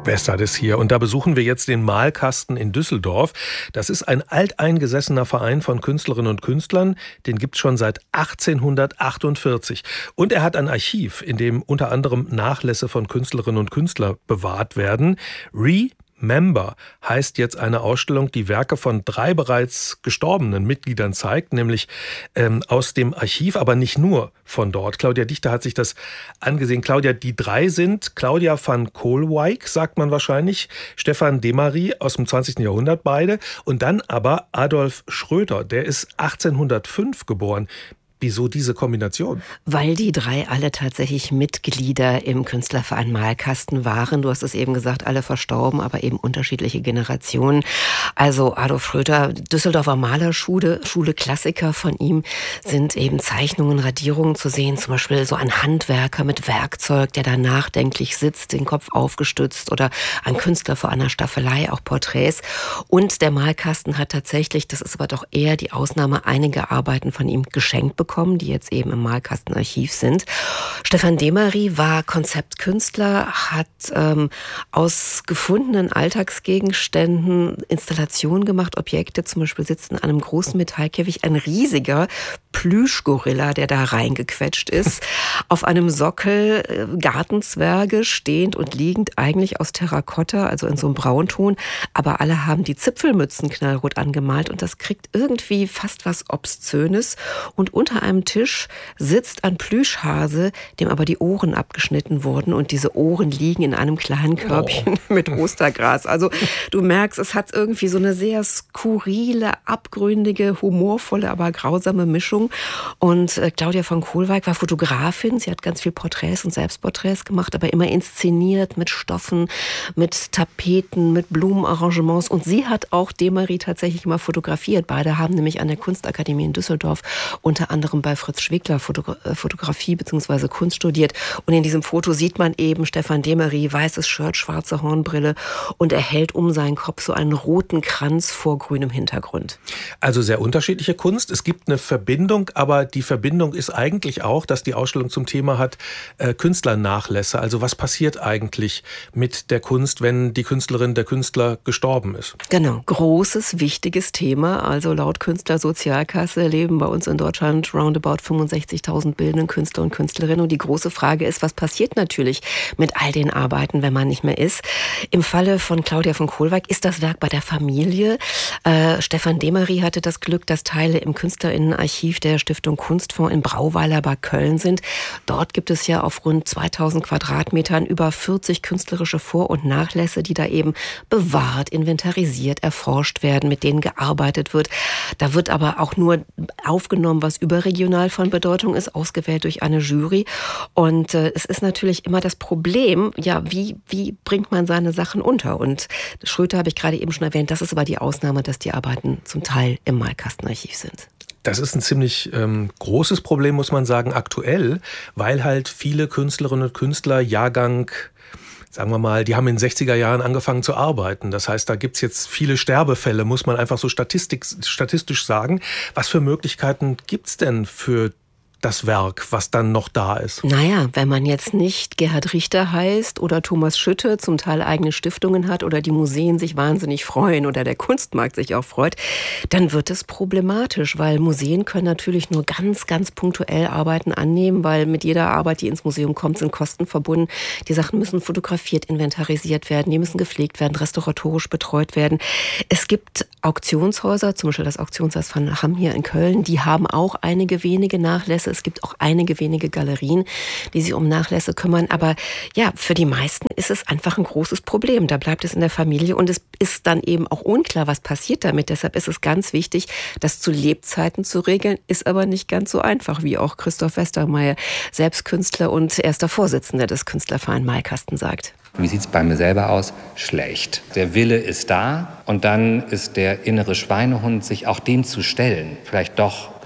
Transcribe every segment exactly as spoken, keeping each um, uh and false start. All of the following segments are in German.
Bessert ist hier und da besuchen wir jetzt den Malkasten in Düsseldorf. Das ist ein alteingesessener Verein von Künstlerinnen und Künstlern. Den gibt es schon seit achtzehnhundertachtundvierzig. Und er hat ein Archiv, in dem unter anderem Nachlässe von Künstlerinnen und Künstlern bewahrt werden. Re Member heißt jetzt eine Ausstellung, die Werke von drei bereits gestorbenen Mitgliedern zeigt, nämlich ähm, aus dem Archiv, aber nicht nur von dort. Claudia Dichter hat sich das angesehen. Claudia, die drei sind Claudia van Koolwijk, sagt man wahrscheinlich, Stefan Demery aus dem zwanzigsten Jahrhundert beide und dann aber Adolf Schröter, der ist achtzehnhundertfünf geboren. Wieso diese Kombination? Weil die drei alle tatsächlich Mitglieder im Künstlerverein Malkasten waren. Du hast es eben gesagt, alle verstorben, aber eben unterschiedliche Generationen. Also Adolf Schröter, Düsseldorfer Malerschule, Schule Klassiker von ihm sind eben Zeichnungen, Radierungen zu sehen. Zum Beispiel so ein Handwerker mit Werkzeug, der da nachdenklich sitzt, den Kopf aufgestützt oder ein Künstler vor einer Staffelei, auch Porträts. Und der Malkasten hat tatsächlich, das ist aber doch eher die Ausnahme, einige Arbeiten von ihm geschenkt bekommen, die jetzt eben im Malkastenarchiv sind. Stefan Demery war Konzeptkünstler, hat ähm, aus gefundenen Alltagsgegenständen Installationen gemacht, Objekte. Zum Beispiel sitzt in einem großen Metallkäfig ein riesiger Plüschgorilla, der da reingequetscht ist. Auf einem Sockel äh, Gartenzwerge stehend und liegend, eigentlich aus Terrakotta, also in so einem Braunton. Aber alle haben die Zipfelmützen knallrot angemalt und das kriegt irgendwie fast was Obszönes. Und unter einem Tisch sitzt ein Plüschhase, dem aber die Ohren abgeschnitten wurden und diese Ohren liegen in einem kleinen Körbchen oh. mit Ostergras. Also du merkst, es hat irgendwie so eine sehr skurrile, abgründige, humorvolle, aber grausame Mischung. Und äh, Claudia van Koolwijk war Fotografin. Sie hat ganz viel Porträts und Selbstporträts gemacht, aber immer inszeniert mit Stoffen, mit Tapeten, mit Blumenarrangements. Und sie hat auch Demery tatsächlich mal fotografiert. Beide haben nämlich an der Kunstakademie in Düsseldorf unter anderem bei Fritz Schwegler Fotogra- Fotografie bzw. Kunst studiert. Und in diesem Foto sieht man eben Stefan Demery, weißes Shirt, schwarze Hornbrille und er hält um seinen Kopf so einen roten Kranz vor grünem Hintergrund. Also sehr unterschiedliche Kunst. Es gibt eine Verbindung, aber die Verbindung ist eigentlich auch, dass die Ausstellung zum Thema hat, äh, Künstlernachlässe. Also was passiert eigentlich mit der Kunst, wenn die Künstlerin, der Künstler gestorben ist? Genau, großes, wichtiges Thema. Also laut Künstlersozialkasse leben bei uns in Deutschland roundabout fünfundsechzigtausend bildenden Künstler und Künstlerinnen. Und die große Frage ist, was passiert natürlich mit all den Arbeiten, wenn man nicht mehr ist? Im Falle von Claudia van Koolwijk ist das Werk bei der Familie. Äh, Stefan Demery hatte das Glück, dass Teile im Künstlerinnenarchiv der Stiftung Kunstfonds in Brauweiler bei Köln sind. Dort gibt es ja auf rund zweitausend Quadratmetern über vierzig künstlerische Vor- und Nachlässe, die da eben bewahrt, inventarisiert, erforscht werden, mit denen gearbeitet wird. Da wird aber auch nur aufgenommen, was überregional von Bedeutung ist, ausgewählt durch eine Jury. Und äh, es ist natürlich immer das Problem, ja, wie, wie bringt man seine Sachen unter? Und Schröter habe ich gerade eben schon erwähnt, das ist aber die Ausnahme, dass die Arbeiten zum Teil im Malkastenarchiv sind. Das ist ein ziemlich ähm, großes Problem, muss man sagen, aktuell, weil halt viele Künstlerinnen und Künstler Jahrgang, sagen wir mal, die haben in den sechziger Jahren angefangen zu arbeiten. Das heißt, da gibt's jetzt viele Sterbefälle, muss man einfach so statistik, statistisch sagen. Was für Möglichkeiten gibt's denn für das Werk, was dann noch da ist? Naja, wenn man jetzt nicht Gerhard Richter heißt oder Thomas Schütte, zum Teil eigene Stiftungen hat oder die Museen sich wahnsinnig freuen oder der Kunstmarkt sich auch freut, dann wird es problematisch, weil Museen können natürlich nur ganz, ganz punktuell Arbeiten annehmen, weil mit jeder Arbeit, die ins Museum kommt, sind Kosten verbunden. Die Sachen müssen fotografiert, inventarisiert werden, die müssen gepflegt werden, restauratorisch betreut werden. Es gibt Auktionshäuser, zum Beispiel das Auktionshaus von Hamm hier in Köln, die haben auch einige wenige Nachlässe. Es gibt auch einige wenige Galerien, die sich um Nachlässe kümmern. Aber ja, für die meisten ist es einfach ein großes Problem. Da bleibt es in der Familie und es ist dann eben auch unklar, was passiert damit. Deshalb ist es ganz wichtig, das zu Lebzeiten zu regeln, ist aber nicht ganz so einfach, wie auch Christoph Westermeier, selbst Künstler und erster Vorsitzender des Künstlervereins Malkasten, sagt. Wie sieht es bei mir selber aus? Schlecht. Der Wille ist da und dann ist der innere Schweinehund, sich auch dem zu stellen, vielleicht doch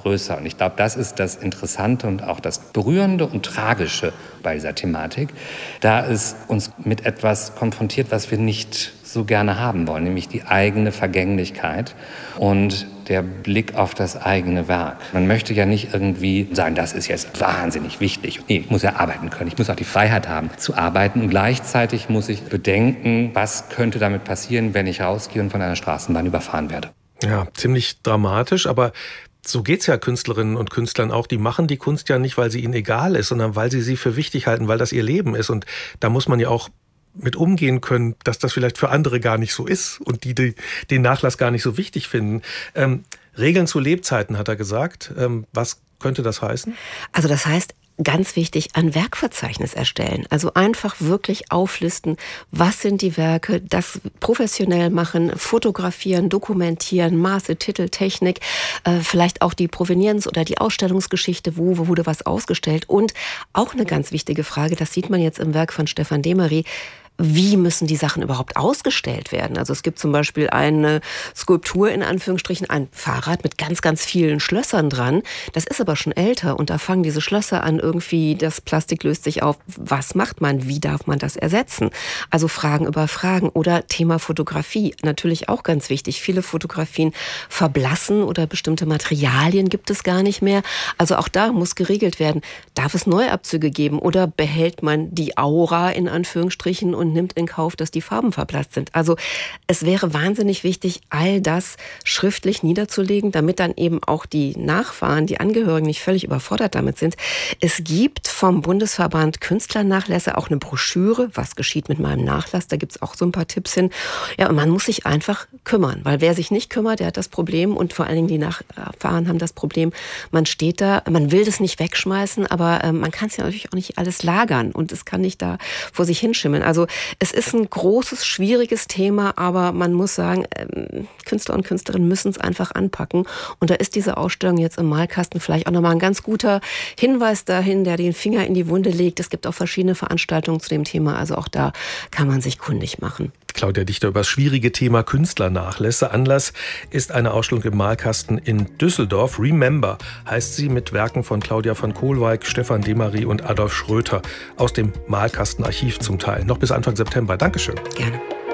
größer. Und ich glaube, das ist das Interessante und auch das Berührende und Tragische bei dieser Thematik, da es uns mit etwas konfrontiert, was wir nicht so gerne haben wollen, nämlich die eigene Vergänglichkeit und der Blick auf das eigene Werk. Man möchte ja nicht irgendwie sagen, das ist jetzt wahnsinnig wichtig. Nee, ich muss ja arbeiten können. Ich muss auch die Freiheit haben, zu arbeiten. Und gleichzeitig muss ich bedenken, was könnte damit passieren, wenn ich rausgehe und von einer Straßenbahn überfahren werde. Ja, ziemlich dramatisch, aber so geht's ja Künstlerinnen und Künstlern auch. Die machen die Kunst ja nicht, weil sie ihnen egal ist, sondern weil sie sie für wichtig halten, weil das ihr Leben ist. Und da muss man ja auch mit umgehen können, dass das vielleicht für andere gar nicht so ist und die, die den Nachlass gar nicht so wichtig finden. Ähm, Regeln zu Lebzeiten, hat er gesagt. Ähm, was könnte das heißen? Also das heißt, ganz wichtig, ein Werkverzeichnis erstellen. Also einfach wirklich auflisten, was sind die Werke, das professionell machen, fotografieren, dokumentieren, Maße, Titel, Technik, äh, vielleicht auch die Provenienz oder die Ausstellungsgeschichte, wo, wo wurde was ausgestellt. Und auch eine ganz wichtige Frage, das sieht man jetzt im Werk von Stefan Demery: Wie müssen die Sachen überhaupt ausgestellt werden? Also es gibt zum Beispiel eine Skulptur, in Anführungsstrichen, ein Fahrrad mit ganz, ganz vielen Schlössern dran. Das ist aber schon älter und da fangen diese Schlösser an, irgendwie, das Plastik löst sich auf. Was macht man? Wie darf man das ersetzen? Also Fragen über Fragen. Oder Thema Fotografie, natürlich auch ganz wichtig. Viele Fotografien verblassen oder bestimmte Materialien gibt es gar nicht mehr. Also auch da muss geregelt werden. Darf es Neuabzüge geben oder behält man die Aura, in Anführungsstrichen, und nimmt in Kauf, dass die Farben verblasst sind. Also es wäre wahnsinnig wichtig, all das schriftlich niederzulegen, damit dann eben auch die Nachfahren, die Angehörigen nicht völlig überfordert damit sind. Es gibt vom Bundesverband Künstlernachlässe auch eine Broschüre, was geschieht mit meinem Nachlass, da gibt es auch so ein paar Tipps hin. Ja, und man muss sich einfach kümmern, weil wer sich nicht kümmert, der hat das Problem und vor allen Dingen die Nachfahren haben das Problem, man steht da, man will das nicht wegschmeißen, aber äh, man kann es ja natürlich auch nicht alles lagern und es kann nicht da vor sich hinschimmeln. Also es ist ein großes, schwieriges Thema, aber man muss sagen, äh, Künstler und Künstlerinnen müssen es einfach anpacken. Und da ist diese Ausstellung jetzt im Malkasten vielleicht auch nochmal ein ganz guter Hinweis dahin, der den Finger in die Wunde legt. Es gibt auch verschiedene Veranstaltungen zu dem Thema, also auch da kann man sich kundig machen. Claudia Dichter über das schwierige Thema Künstlernachlässe. Anlass ist eine Ausstellung im Malkasten in Düsseldorf. Remember heißt sie, mit Werken von Claudia von Kohlweig, Stefan Demery und Adolf Schröter aus dem Malkastenarchiv zum Teil. Noch bis Anfang September. Dankeschön. Gerne.